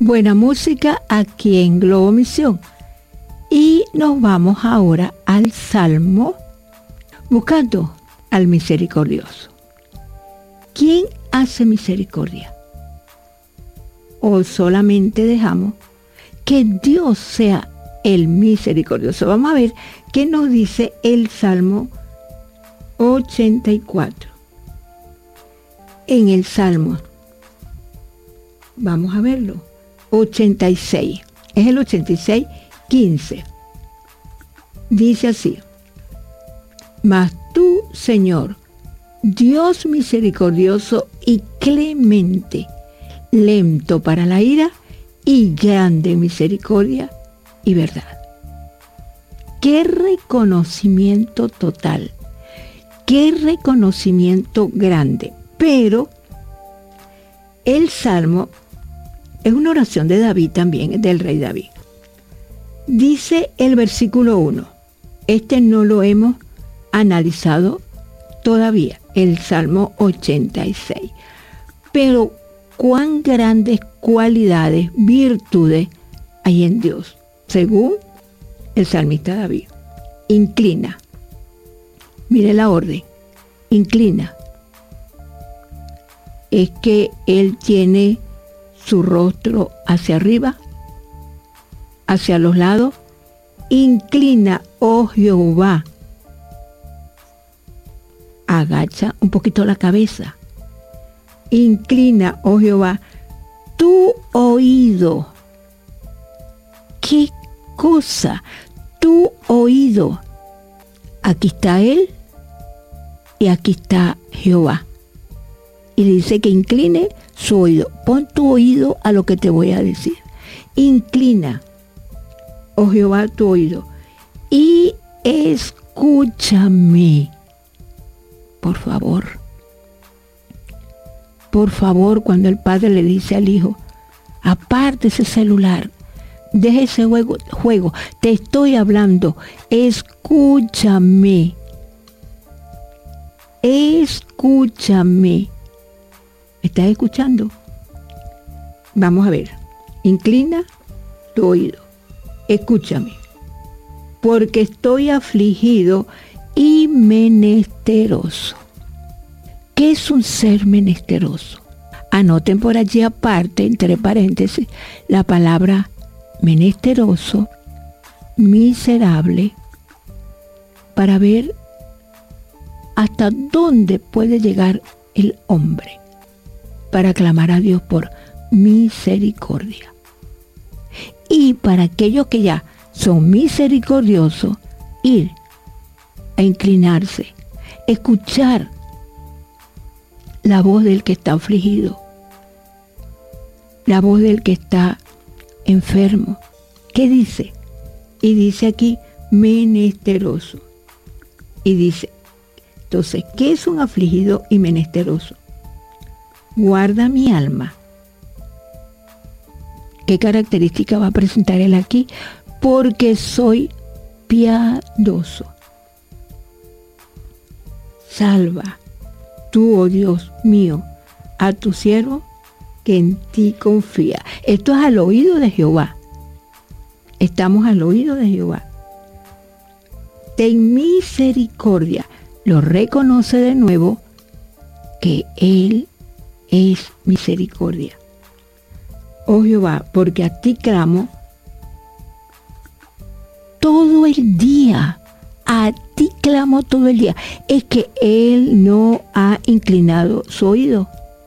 Buena música aquí en Globo Misión. Y nos vamos ahora al Salmo, buscando al misericordioso. ¿Quién hace misericordia? ¿O solamente dejamos que Dios sea el misericordioso? Vamos a ver qué nos dice el Salmo 84. En el Salmo, vamos a verlo, 86, es el 86, 15. Dice así: Mas tú, Señor, Dios misericordioso y clemente, lento para la ira y grande en misericordia y verdad. ¡Qué reconocimiento total! ¡Qué reconocimiento grande! Pero el Salmo es una oración de David también, del rey David. Dice el versículo 1, este no lo hemos analizado todavía, el Salmo 86. Pero cuán grandes cualidades, virtudes hay en Dios, según el salmista David. Inclina. Mire la orden. Inclina. Es que Él tiene su rostro hacia arriba, hacia los lados. Inclina, oh Jehová. Agacha un poquito la cabeza. Inclina, oh Jehová, tu oído. ¿Qué cosa? Tu oído. Aquí está Él y aquí está Jehová. Y le dice que incline su oído. Pon tu oído a lo que te voy a decir. Inclina, oh Jehová, tu oído. Y escúchame. Por favor. Por favor, cuando el padre le dice al hijo, aparte ese celular, deje ese juego, te estoy hablando, escúchame. Escúchame. ¿Me estás escuchando? Vamos a ver. Inclina tu oído. Escúchame. Porque estoy afligido y menesteroso. ¿Qué es un ser menesteroso? Anoten por allí aparte, entre paréntesis, la palabra menesteroso, miserable, para ver hasta dónde puede llegar el hombre para clamar a Dios por misericordia. Y para aquellos que ya son misericordiosos, ir a inclinarse, escuchar la voz del que está afligido, la voz del que está enfermo. ¿Qué dice? Y dice aquí, menesteroso. Y dice, entonces, ¿qué es un afligido y menesteroso? Guarda mi alma. ¿Qué característica va a presentar él aquí? Porque soy piadoso. Salva tú, oh Dios mío, a tu siervo que en ti confía. Esto es al oído de Jehová. Estamos al oído de Jehová. Ten misericordia. Lo reconoce de nuevo que Él es misericordia. Oh Jehová, porque a ti clamo todo el día. A ti clamo todo el día. Es que Él no ha inclinado su oído.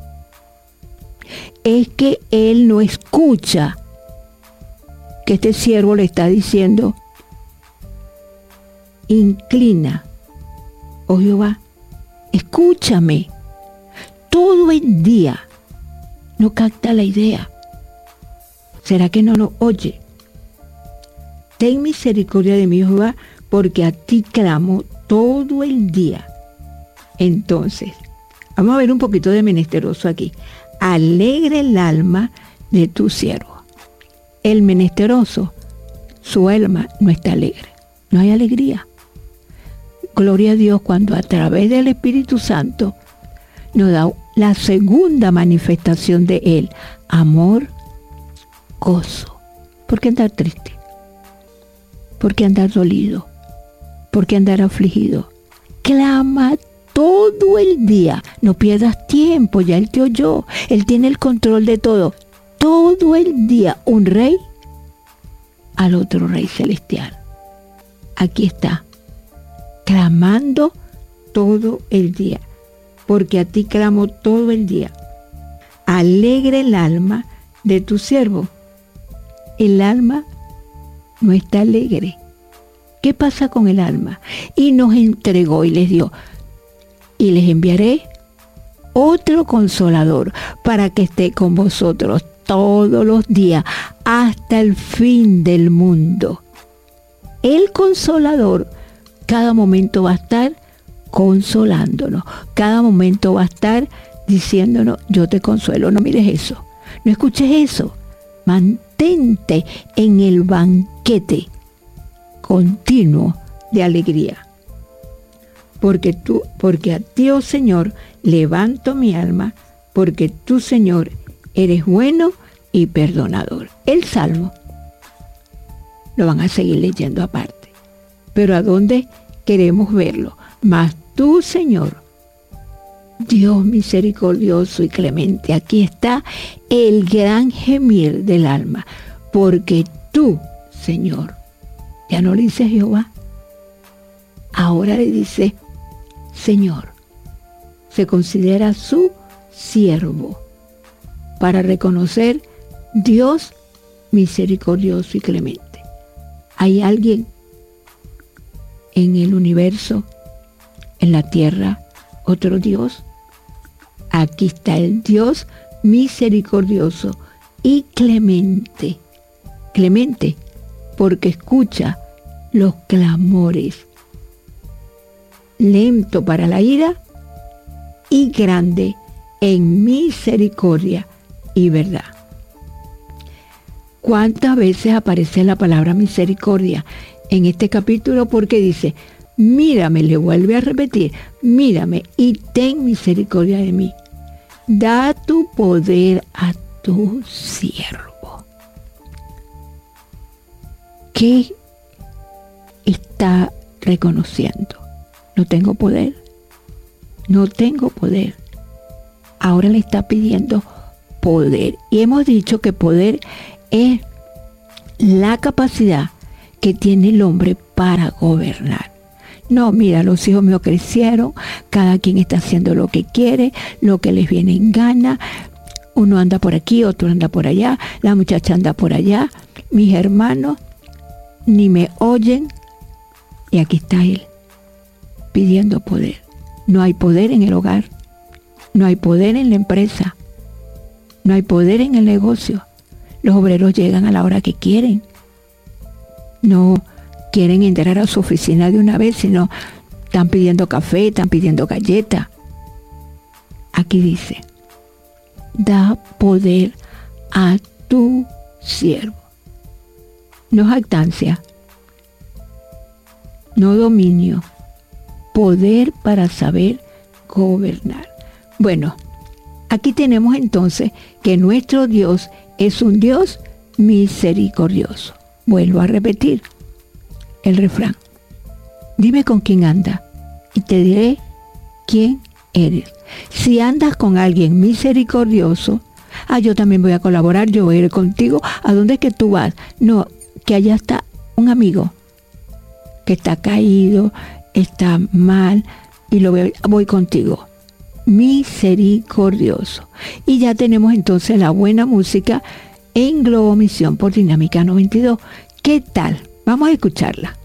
Es que Él no escucha que este siervo le está diciendo, inclina, oh Jehová, escúchame. Todo el día no capta la idea. ¿Será que no lo oye? Ten misericordia de mí, Jehová, porque a ti clamo todo el día. Entonces, vamos a ver un poquito de menesteroso aquí. Alegre el alma de tu siervo. El menesteroso, su alma no está alegre. No hay alegría. Gloria a Dios cuando a través del Espíritu Santo nos da la segunda manifestación de Él. Amor gozo. ¿Por qué andar triste? ¿Por qué andar dolido? ¿Por qué andar afligido? Clama todo el día. No pierdas tiempo, ya Él te oyó. Él tiene el control de todo. Todo el día, un rey al otro rey celestial. Aquí está, clamando todo el día, porque a ti clamo todo el día. Alegre el alma de tu siervo. El alma no está alegre. ¿Qué pasa con el alma? Y nos entregó y les dio. Y les enviaré otro consolador para que esté con vosotros todos los días hasta el fin del mundo. El consolador cada momento va a estar consolándonos. Cada momento va a estar diciéndonos, yo te consuelo. No mires eso. No escuches eso. Mantente en el banquete continuo de alegría. Porque a ti, oh Señor, levanto mi alma, porque tú, Señor, eres bueno y perdonador. El Salmo lo van a seguir leyendo aparte. Pero ¿a dónde queremos verlo? Mas tú, Señor, Dios misericordioso y clemente, aquí está el gran gemir del alma. Porque tú, Señor, ya no le dice Jehová, ahora le dice Señor. Se considera su siervo para reconocer Dios misericordioso y clemente. ¿Hay alguien en el universo, en la tierra, otro Dios? Aquí está el Dios misericordioso y clemente. Clemente porque escucha los clamores. Lento para la ira y grande en misericordia y verdad. ¿Cuántas veces aparece la palabra misericordia en este capítulo? Porque dice, mírame, le vuelve a repetir, mírame y ten misericordia de mí. Da tu poder a tu siervo. ¿Qué está reconociendo? No tengo poder. No tengo poder. Ahora le está pidiendo poder. Y hemos dicho que poder es la capacidad que tiene el hombre para gobernar. No, mira, los hijos míos crecieron, cada quien está haciendo lo que quiere, lo que les viene en gana. Uno anda por aquí, otro anda por allá, la muchacha anda por allá. Mis hermanos ni me oyen. Y aquí está él, pidiendo poder. No hay poder en el hogar, no hay poder en la empresa, no hay poder en el negocio. Los obreros llegan a la hora que quieren. No quieren entrar a su oficina de una vez, sino están pidiendo café, están pidiendo galleta. Aquí dice, da poder a tu siervo. No jactancia, no dominio, poder para saber gobernar. Bueno, aquí tenemos entonces que nuestro Dios es un Dios misericordioso. Vuelvo a repetir el refrán. Dime con quién andas y te diré quién eres. Si andas con alguien misericordioso, yo también voy a colaborar, yo voy a ir contigo. ¿A dónde es que tú vas? No, que allá está un amigo que está caído, está mal, y voy contigo. Misericordioso. Y ya tenemos entonces la buena música en Globo Misión por Dinámica 92. ¿Qué tal? Vamos a escucharla.